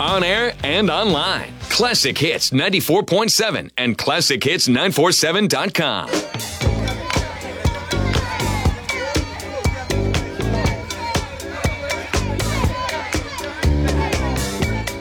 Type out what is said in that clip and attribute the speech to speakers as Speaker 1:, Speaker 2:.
Speaker 1: on air and online. Classic Hits 94.7 and ClassicHits947.com.